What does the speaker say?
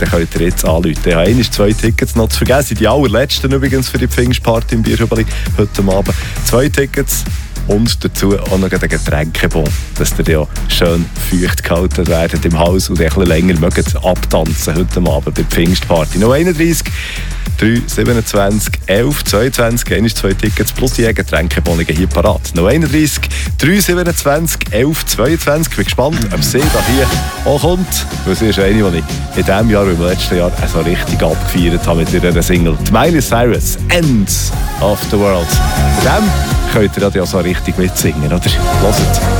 dann könnt ihr jetzt anrufen. Ich habe 2 Tickets noch zu vergessen. Die allerletzten übrigens für die Pfingstparty im Bierhübeli heute Abend. 2 Tickets. Und dazu auch noch ein Getränkebon, dass ihr ja schön feucht gehalten werdet im Haus und ein bisschen länger mögt abtanzen heute Abend bei der Pfingstparty. Noch 31 327 11 22, 1 2 Tickets plus die Getränkebonnen hier parat. Noch 31 327 11 22. Ich bin gespannt, ob sie da hier auch kommt. Weil sie ist eine, die ich in diesem Jahr und im letzten Jahr so richtig abgefeiert habe mit ihrer Single. Die Miley Cyrus, End of the World. Mit dem könnt ihr ja so richtig mitsingen, oder? Hört.